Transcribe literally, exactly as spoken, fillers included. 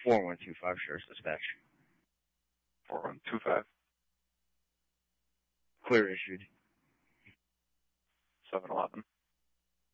four one two five, Sheriff's Dispatch. four one two five. Clear issued. seven eleven.